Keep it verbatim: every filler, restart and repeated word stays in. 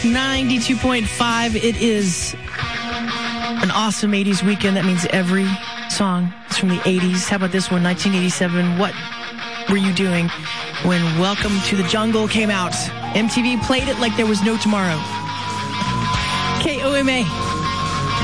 ninety-two point five. It is an awesome eighties weekend. That means every song is from the eighties. How about this one, nineteen eighty-seven? What were you doing when Welcome to the Jungle came out? M T V played it like there was no tomorrow. K O M A.